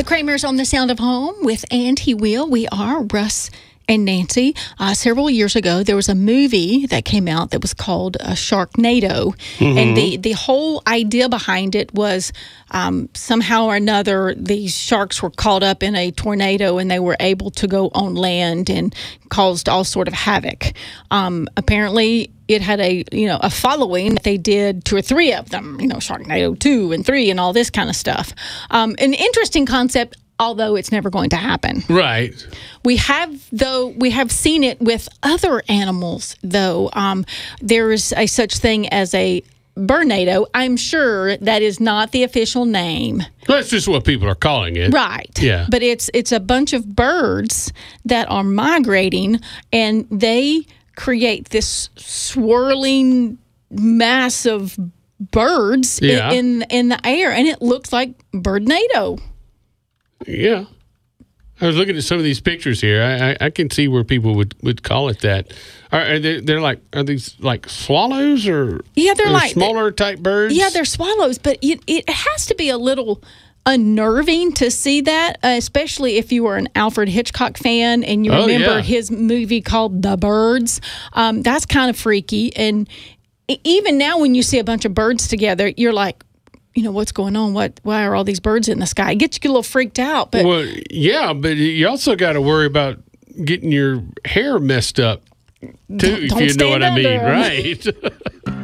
Kramers on the Sound of Home with And He Will. We are Russ and Nancy. Several years ago, there was a movie that came out that was called Sharknado. And the whole idea behind it was somehow or another, these sharks were caught up in a tornado and they were able to go on land and caused all sort of havoc. Apparently, it had a following. They did 2 or 3 of them, Sharknado 2 and 3 and all this kind of stuff. An interesting concept, although it's never going to happen. Right. We have seen it with other animals, though. There is a such thing as a Burnado. I'm sure that is not the official name. That's just what people are calling it. Right. Yeah. But it's a bunch of birds that are migrating, and they create this swirling mass of birds in the air, and it looks like Birdnado. Yeah. I was looking at some of these pictures here. I can see where people would call it that. Are these like swallows or they're like smaller type birds? Yeah, they're swallows, but it has to be a little unnerving to see that, especially if you were an Alfred Hitchcock fan and you remember his movie called The Birds. That's kind of freaky. And even now when you see a bunch of birds together, you're like, what's going on? Why are all these birds in the sky? It gets you a little freaked out. But well, yeah, but you also got to worry about getting your hair messed up too, if you know what I mean, right?